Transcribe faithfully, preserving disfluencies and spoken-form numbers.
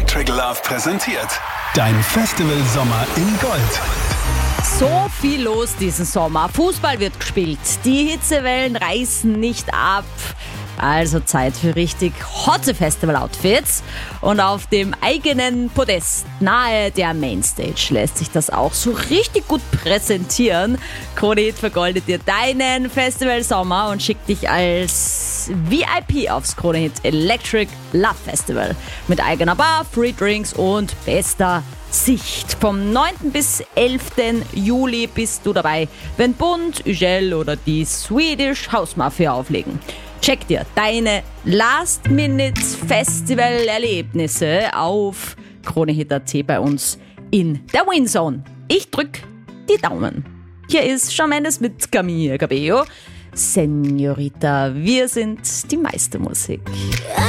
Electric Love präsentiert dein Festival Sommer in Gold. So viel los diesen Sommer. Fußball wird gespielt. Die Hitzewellen reißen nicht ab. Also Zeit für richtig hotte Festival-Outfits. Und auf dem eigenen Podest nahe der Mainstage lässt sich das auch so richtig gut präsentieren. Krone Hit vergoldet dir deinen Festival-Sommer und schickt dich als V I P aufs Krone Hit Electric Love Festival. Mit eigener Bar, Free Drinks und bester Sicht. Vom neunten bis elften Juli bist du dabei, wenn Bund, Ugel oder die Swedish House Mafia auflegen. Check dir deine Last-Minute-Festival-Erlebnisse auf kronehit punkt at bei uns in der Winzone. Ich drück die Daumen. Hier ist Shawn Mendes mit Camila Cabello. Señorita, wir sind die Meistermusik.